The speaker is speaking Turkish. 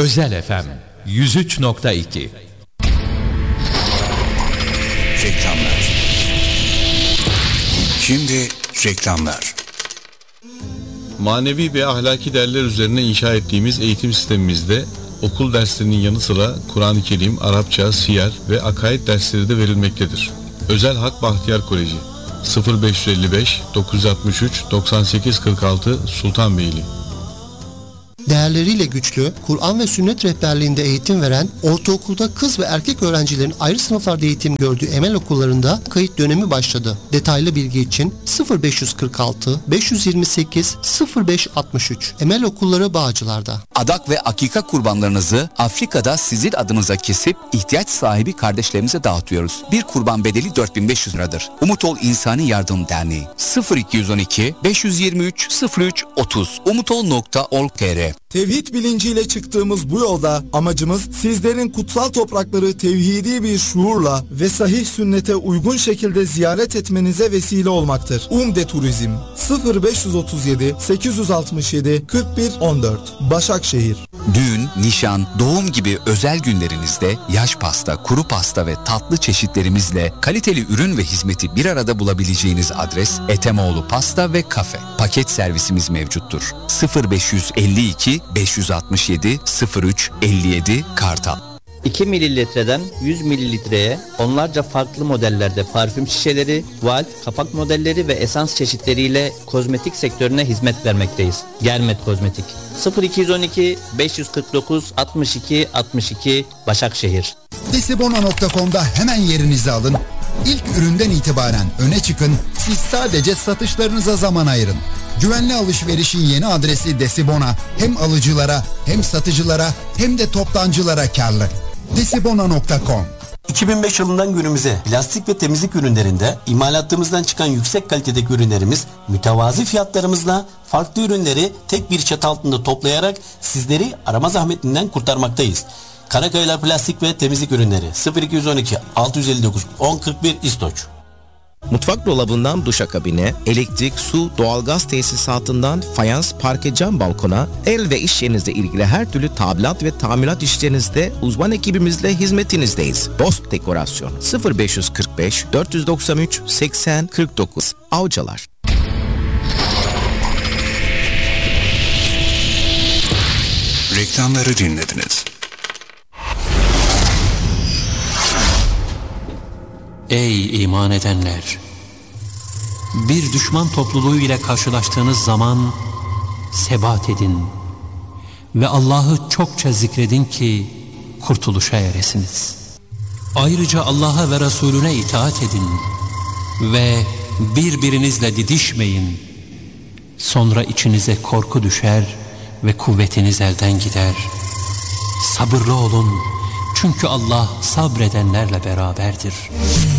Özel FM 103.2. Reklamlar. Şimdi reklamlar. Manevi ve ahlaki değerler üzerine inşa ettiğimiz eğitim sistemimizde okul derslerinin yanı sıra Kur'an-ı Kerim, Arapça, siyer ve akaid dersleri de verilmektedir. Özel Hak Bahtiyar Koleji 0555 963 9846 Sultanbeyli. Değerleriyle güçlü, Kur'an ve sünnet rehberliğinde eğitim veren, ortaokulda kız ve erkek öğrencilerin ayrı sınıflarda eğitim gördüğü Emel okullarında kayıt dönemi başladı. Detaylı bilgi için 0546 528 0563 Emel Okulları Bağcılar'da. Adak ve akika kurbanlarınızı Afrika'da sizin adınıza kesip ihtiyaç sahibi kardeşlerimize dağıtıyoruz. Bir kurban bedeli 4500 liradır. Umut Ol İnsani Yardım Derneği 0212 523 03 30 umutol.org.tr. Tevhid bilinciyle çıktığımız bu yolda amacımız sizlerin kutsal toprakları tevhidi bir şuurla ve sahih sünnete uygun şekilde ziyaret etmenize vesile olmaktır. Umde Turizm 0537 867 41 14 Başakşehir. Düğün, nişan, doğum gibi özel günlerinizde yaş pasta, kuru pasta ve tatlı çeşitlerimizle kaliteli ürün ve hizmeti bir arada bulabileceğiniz adres Etemoğlu Pasta ve Kafe. Paket servisimiz mevcuttur. 0552 567 03 57 Kartal. 2 mililitreden 100 mililitreye onlarca farklı modellerde parfüm şişeleri, valv, kapak modelleri ve esans çeşitleriyle kozmetik sektörüne hizmet vermekteyiz. Gelmet Kozmetik 0212 549 62 62 Başakşehir. Desibona.com'da hemen yerinizi alın. İlk üründen itibaren öne çıkın. Siz sadece satışlarınıza zaman ayırın. Güvenli alışverişin yeni adresi Desibona hem alıcılara hem satıcılara hem de toptancılara karlı. Desibona.com. 2005 yılından günümüze plastik ve temizlik ürünlerinde imalatımızdan çıkan yüksek kalitedeki ürünlerimiz mütevazi fiyatlarımızla farklı ürünleri tek bir çatı altında toplayarak sizleri arama zahmetinden kurtarmaktayız. Karakayalar Plastik ve Temizlik Ürünleri 0212 659 1041 İstoç. Mutfak dolabından duşakabine, elektrik, su, doğalgaz tesisatından fayans, parke, cam balkona, el ve iş yerinizle ilgili her türlü tadilat ve tamirat işlerinizde uzman ekibimizle hizmetinizdeyiz. Dost Dekorasyon 0545 493 80 49 Avcılar. Reklamları dinlediniz. Ey iman edenler! Bir düşman topluluğu ile karşılaştığınız zaman sebat edin ve Allah'ı çokça zikredin ki kurtuluşa eresiniz. Ayrıca Allah'a ve Resulüne itaat edin ve birbirinizle didişmeyin. Sonra içinize korku düşer ve kuvvetiniz elden gider. Sabırlı olun çünkü Allah sabredenlerle beraberdir.